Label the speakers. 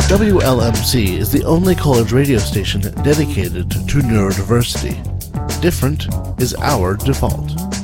Speaker 1: WLMC is the only college radio station dedicated to neurodiversity. Different is our default.